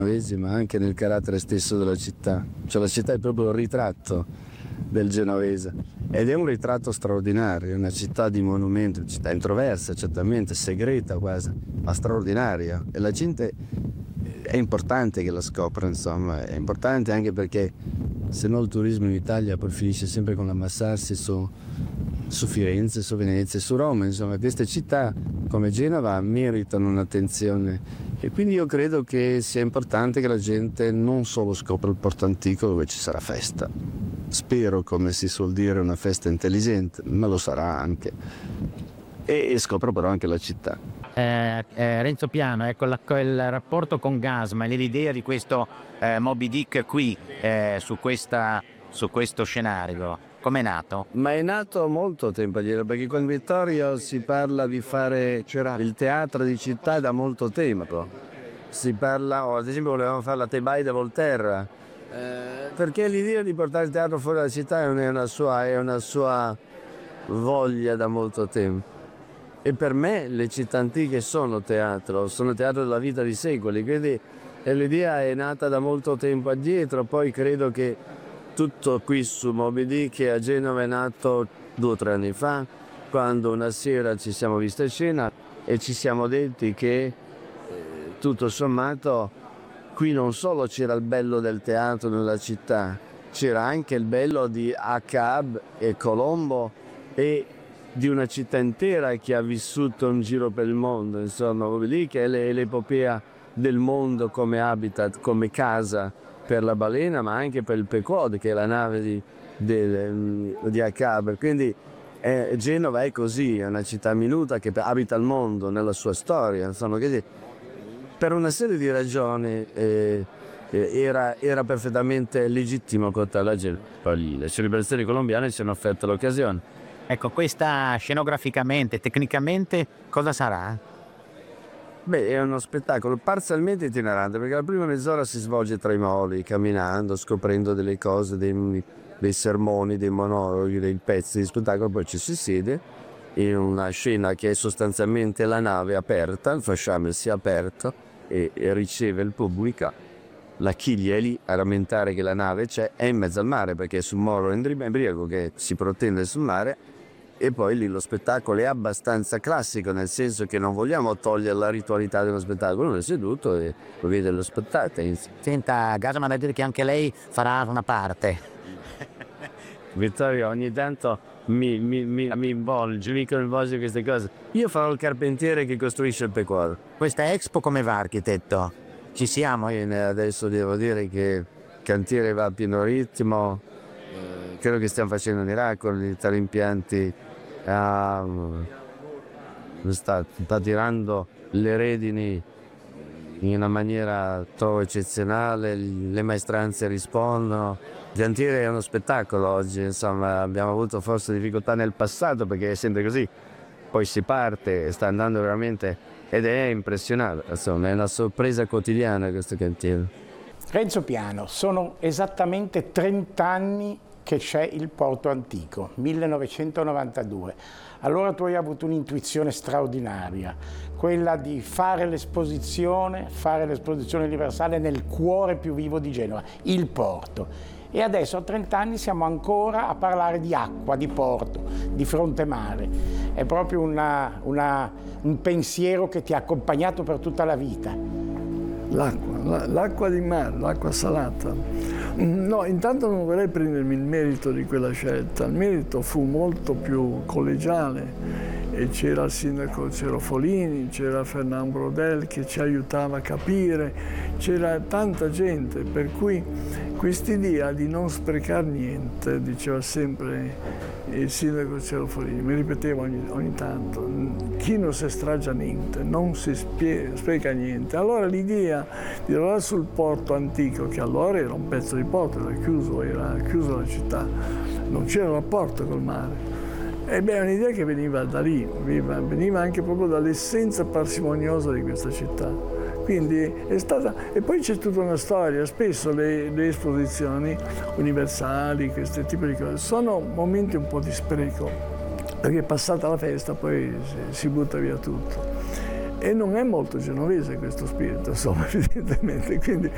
genovesi, ma anche nel carattere stesso della città. Cioè la città è proprio il ritratto del genovese ed è un ritratto straordinario, una città di monumenti, una città introversa certamente, segreta quasi, ma straordinaria, e la gente è importante che la scopra, insomma, è importante anche perché se no il turismo in Italia poi finisce sempre con l'ammassarsi su Firenze, su Venezia, su Roma, insomma queste città come Genova meritano un'attenzione e quindi io credo che sia importante che la gente non solo scopra il Porto Antico dove ci sarà festa, spero, come si suol dire, una festa intelligente, ma lo sarà anche, e scopro però anche la città. Renzo Piano, ecco il rapporto con Gasman, l'idea di questo Moby Dick qui su questo scenario, com'è nato? Ma è nato molto tempo addietro, perché con Vittorio si parla di fare il teatro di città da molto tempo. Si parla, ad esempio volevamo fare la Tebaide Volterra, perché l'idea di portare il teatro fuori dalla città è una sua voglia da molto tempo. E per me le città antiche sono teatro della vita di secoli, quindi l'idea è nata da molto tempo addietro, poi credo che tutto qui su Moby Dick a Genova è nato 2 o 3 anni fa, quando una sera ci siamo visti a cena e ci siamo detti che tutto sommato qui non solo c'era il bello del teatro nella città, c'era anche il bello di Acab e Colombo e di una città intera che ha vissuto un giro per il mondo, insomma, Moby Dick è l'epopea del mondo come habitat, come casa per la balena, ma anche per il Pequod, che è la nave di Acab. Quindi Genova è così, è una città minuta che abita il mondo nella sua storia, insomma, quindi per una serie di ragioni era perfettamente legittimo contare la gente. Poi le celebrazioni colombiane ci hanno offerto l'occasione. Ecco, questa scenograficamente, tecnicamente, cosa sarà? Beh, è uno spettacolo parzialmente itinerante, perché la prima mezz'ora si svolge tra i moli, camminando, scoprendo delle cose, dei sermoni, dei monologhi, dei pezzi di spettacolo, poi ci si siede in una scena che è sostanzialmente la nave aperta, il fasciame si è aperto e riceve il pubblico. La chiglia è lì a rammentare che la nave c'è, è in mezzo al mare perché è su un molo embriaco che si protende sul mare. E poi lì lo spettacolo è abbastanza classico, nel senso che non vogliamo togliere la ritualità dello spettacolo, uno è seduto e vede lo spettacolo. Senta, Gasman ha detto che anche lei farà una parte. Vittorio ogni tanto mi involge, mi coinvolge queste cose. Io farò il carpentiere che costruisce il Pequod. Questa Expo come va, architetto? Ci siamo? Adesso devo dire che il cantiere va a pieno ritmo, credo che stiamo facendo miracoli, tra gli impianti sta tirando le redini in una maniera trovo eccezionale, le maestranze rispondono. Il cantiere è uno spettacolo oggi, insomma abbiamo avuto forse difficoltà nel passato perché è sempre così, poi si parte, sta andando veramente ed è impressionante, insomma è una sorpresa quotidiana questo cantiere. Renzo Piano, sono esattamente 30 anni che c'è il Porto Antico, 1992. Allora tu hai avuto un'intuizione straordinaria, quella di fare l'esposizione universale nel cuore più vivo di Genova, il porto. E adesso a 30 anni siamo ancora a parlare di acqua, di porto, di fronte mare. È proprio un pensiero che ti ha accompagnato per tutta la vita. L'acqua di mare, l'acqua salata. No, intanto non vorrei prendermi il merito di quella scelta. Il merito fu molto più collegiale e c'era il sindaco Cerofolini, c'era Fernand Brodel che ci aiutava a capire, c'era tanta gente, per cui quest'idea di non sprecare niente, diceva sempre il sindaco Cerofolini, mi ripeteva ogni tanto, chi non si straggia niente, non si spreca niente. Allora l'idea di lavorare sul porto antico, che allora era un pezzo di porto, era chiuso la città, non c'era rapporto col mare. E beh, è un'idea che veniva da lì, veniva anche proprio dall'essenza parsimoniosa di questa città. Quindi è stata, e poi c'è tutta una storia, spesso le esposizioni universali, questo tipo di cose, sono momenti un po' di spreco, perché passata la festa poi si butta via tutto. E non è molto genovese questo spirito, insomma, evidentemente, quindi